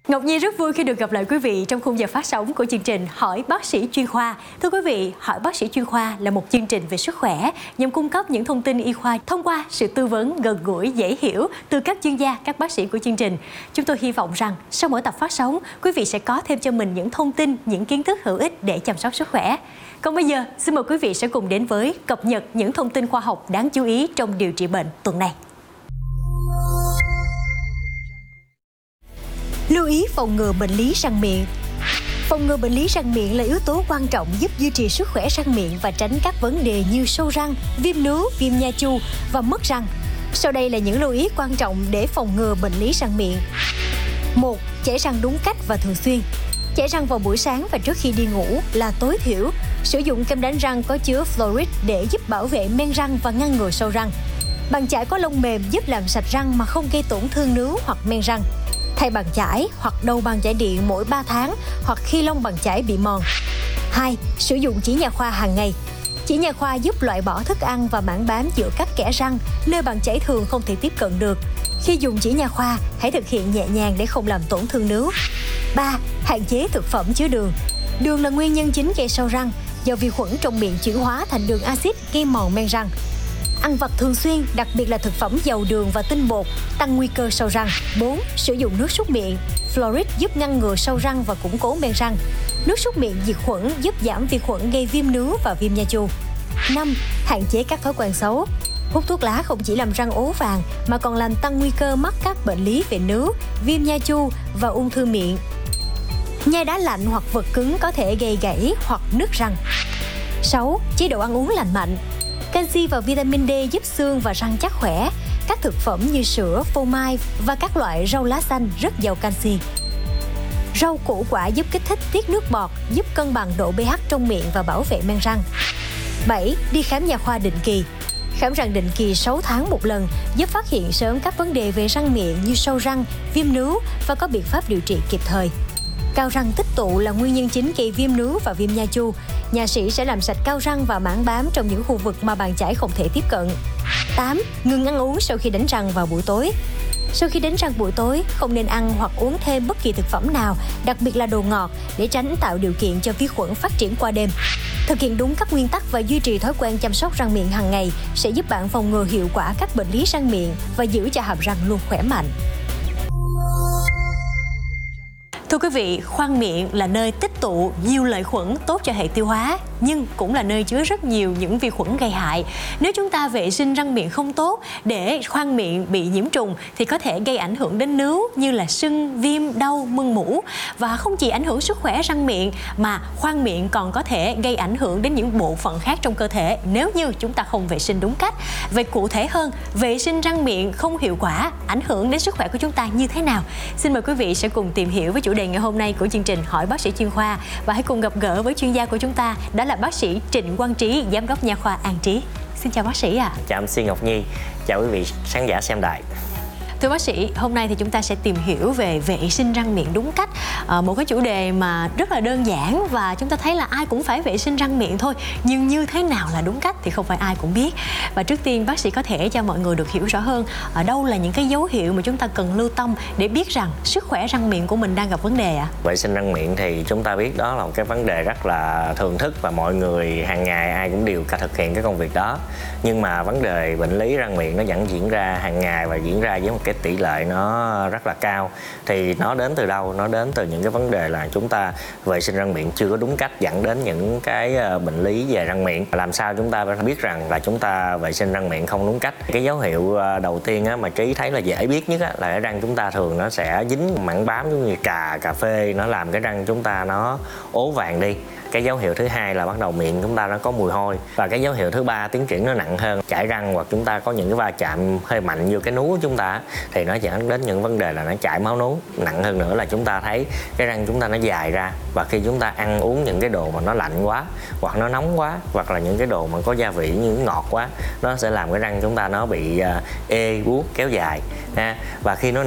Ngọc Nhi rất vui khi được gặp lại quý vị trong khung giờ phát sóng của chương trình Hỏi Bác sĩ Chuyên khoa. Thưa quý vị, Hỏi Bác sĩ Chuyên khoa là một chương trình về sức khỏe nhằm cung cấp những thông tin y khoa thông qua sự tư vấn gần gũi, dễ hiểu từ các chuyên gia, các bác sĩ của chương trình. Chúng tôi hy vọng rằng sau mỗi tập phát sóng, quý vị sẽ có thêm cho mình những thông tin, những kiến thức hữu ích để chăm sóc sức khỏe. Còn bây giờ, xin mời quý vị sẽ cùng đến với cập nhật những thông tin khoa học đáng chú ý trong điều trị bệnh tuần này. Lưu ý phòng ngừa bệnh lý răng miệng. Phòng ngừa bệnh lý răng miệng là yếu tố quan trọng giúp duy trì sức khỏe răng miệng và tránh các vấn đề như sâu răng, viêm nướu, viêm nha chu và mất răng. Sau đây là những lưu ý quan trọng để phòng ngừa bệnh lý răng miệng. 1. Chải răng đúng cách và thường xuyên. Chải răng vào buổi sáng và trước khi đi ngủ là tối thiểu. Sử dụng kem đánh răng có chứa fluoride để giúp bảo vệ men răng và ngăn ngừa sâu răng. Bàn chải có lông mềm giúp làm sạch răng mà không gây tổn thương nướu hoặc men răng. Thay bàn chải hoặc đầu bàn chải điện mỗi 3 tháng hoặc khi lông bàn chải bị mòn. 2. Sử dụng chỉ nha khoa hàng ngày. Chỉ nha khoa giúp loại bỏ thức ăn và mảng bám giữa các kẽ răng, nơi bàn chải thường không thể tiếp cận được. Khi dùng chỉ nha khoa, hãy thực hiện nhẹ nhàng để không làm tổn thương nướu. 3. Hạn chế thực phẩm chứa đường. Đường là nguyên nhân chính gây sâu răng, do vi khuẩn trong miệng chuyển hóa thành đường axit gây mòn men răng. Ăn vặt thường xuyên, đặc biệt là thực phẩm giàu đường và tinh bột, tăng nguy cơ sâu răng. 4. Sử dụng nước súc miệng. Fluoride giúp ngăn ngừa sâu răng và củng cố men răng. Nước súc miệng diệt khuẩn giúp giảm vi khuẩn gây viêm nướu và viêm nha chu. 5. Hạn chế các thói quen xấu. Hút thuốc lá không chỉ làm răng ố vàng mà còn làm tăng nguy cơ mắc các bệnh lý về nướu, viêm nha chu và ung thư miệng. Nhai đá lạnh hoặc vật cứng có thể gây gãy hoặc nứt răng. 6. Chế độ ăn uống lành mạnh. Canxi và vitamin D giúp xương và răng chắc khỏe. Các thực phẩm như sữa, phô mai và các loại rau lá xanh rất giàu canxi. Rau củ quả giúp kích thích tiết nước bọt, giúp cân bằng độ pH trong miệng và bảo vệ men răng. 7. Đi khám nha khoa định kỳ. Khám răng định kỳ 6 tháng một lần giúp phát hiện sớm các vấn đề về răng miệng như sâu răng, viêm nướu và có biện pháp điều trị kịp thời. Cao răng tích tụ là nguyên nhân chính gây viêm nướu và viêm nha chu. Nha sĩ sẽ làm sạch cao răng và mảng bám trong những khu vực mà bàn chải không thể tiếp cận. 8. Ngừng ăn uống sau khi đánh răng vào buổi tối. Sau khi đánh răng buổi tối, không nên ăn hoặc uống thêm bất kỳ thực phẩm nào, đặc biệt là đồ ngọt, để tránh tạo điều kiện cho vi khuẩn phát triển qua đêm. Thực hiện đúng các nguyên tắc và duy trì thói quen chăm sóc răng miệng hàng ngày sẽ giúp bạn phòng ngừa hiệu quả các bệnh lý răng miệng và giữ cho hàm răng luôn khỏe mạnh. Thưa quý vị, khoang miệng là nơi tích tụ nhiều lợi khuẩn tốt cho hệ tiêu hóa, nhưng cũng là nơi chứa rất nhiều những vi khuẩn gây hại. Nếu chúng ta vệ sinh răng miệng không tốt để khoang miệng bị nhiễm trùng thì có thể gây ảnh hưởng đến nướu như là sưng, viêm, đau, mưng mủ. Và không chỉ ảnh hưởng sức khỏe răng miệng mà khoang miệng còn có thể gây ảnh hưởng đến những bộ phận khác trong cơ thể nếu như chúng ta không vệ sinh đúng cách. Vậy cụ thể hơn, vệ sinh răng miệng không hiệu quả ảnh hưởng đến sức khỏe của chúng ta như thế nào? Xin mời quý vị sẽ cùng tìm hiểu với chủ đề ngày hôm nay của chương trình Hỏi Bác sĩ Chuyên khoa và hãy cùng gặp gỡ với chuyên gia của chúng ta, đó là bác sĩ Trịnh Quang Trí, giám đốc nha khoa An Trí. Xin chào bác sĩ ạ. Chào MC Ngọc Nhi, chào quý vị khán giả xem đài. Thưa bác sĩ, hôm nay thì chúng ta sẽ tìm hiểu về vệ sinh răng miệng đúng cách. Một cái chủ đề mà rất là đơn giản và chúng ta thấy là ai cũng phải vệ sinh răng miệng thôi. Nhưng như thế nào là đúng cách thì không phải ai cũng biết. Và trước tiên bác sĩ có thể cho mọi người được hiểu rõ hơn ở đâu là những cái dấu hiệu mà chúng ta cần lưu tâm để biết rằng sức khỏe răng miệng của mình đang gặp vấn đề ạ? Vệ sinh răng miệng thì chúng ta biết đó là một cái vấn đề rất là thường thức và mọi người hàng ngày ai cũng đều thực hiện cái công việc đó. Nhưng mà vấn đề bệnh lý răng miệng nó vẫn diễn ra hàng ngày và diễn ra với một cái tỷ lệ nó rất là cao. Thì nó đến từ đâu? Nó đến từ những cái vấn đề là chúng ta vệ sinh răng miệng chưa có đúng cách dẫn đến những cái bệnh lý về răng miệng. Làm sao chúng ta biết rằng là chúng ta vệ sinh răng miệng không đúng cách? Cái dấu hiệu đầu tiên á, mà Trí thấy là dễ biết nhất á, là cái răng chúng ta thường nó sẽ dính mảng bám giống như cà phê, nó làm cái răng chúng ta nó ố vàng đi. Cái dấu hiệu thứ hai là bắt đầu miệng chúng ta nó có mùi hôi. Và cái dấu hiệu thứ ba tiến triển nó nặng hơn, chảy răng hoặc chúng ta có những cái va chạm hơi mạnh vô cái núi của chúng ta thì nó dẫn đến những vấn đề là nó chảy máu núi. Nặng hơn nữa là chúng ta thấy cái răng chúng ta nó dài ra, và khi chúng ta ăn uống những cái đồ mà nó lạnh quá hoặc nó nóng quá hoặc là những cái đồ mà có gia vị như ngọt quá, nó sẽ làm cái răng chúng ta nó bị ê buốt kéo dài. Và khi nó